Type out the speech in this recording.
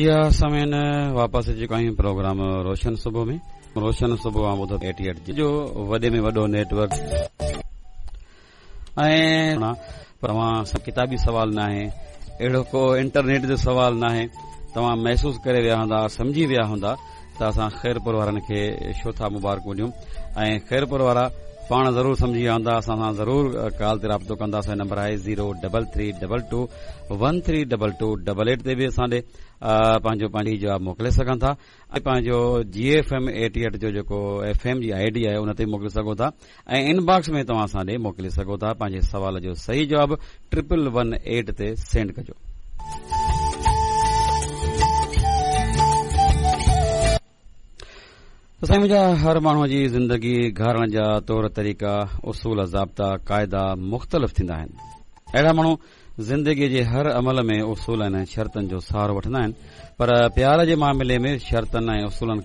जी हाँ सामीन वापस अची चुका आहियूं प्रोग्राम रोशन सुबुह में। रोशन सुबुह आहे ॿुधो 88 जो वॾे में वॾो नेटवर्क ऐं तव्हां किताबी सवाल न आहे, अहिड़ो को इंटरनेट जो सवाल न आहे। तव्हां महसूस करे विया हूंदा, सम्झी विया हूंदा त असां ख़ैरपुर वारनि खे छो था मुबारकूं ॾियूं ऐं ख़ैरपुर वारा पाण ज़रूर सम्झी विया हूंदा। असां सां ज़रूर कॉल ते राब्तो कंदासीं। नंबर आहे 03322132288 ते बि असां ॾे पंहिंजी जवाब मोकिले सघनि था ऐं पंहिंजो GFM 88 जो जेको FM जी ID आहे उन ते मोकिले सघो था ऐं इनबॉक्स में तव्हां असां ॾे मोकिले सघो था। पंहिंजे सवाल जो सही जवाब 1118 ते सेंड कजो। असां मुंहिंजा हर माण्हूअ जी ज़िंदगी घारण जा तौर तरीक़ा, उसूल, ज़ाब्ता, क़ाइदा मुख़्तलिफ़ थींदा आहिनि। अहिड़ा माण्हू ज़िंदगीअ जे हर अमल में उसूलनि ऐं शर्तनि जो सहारो वठंदा आहिनि, पर प्यार जे मामले में शर्तनि ऐं उसूलनि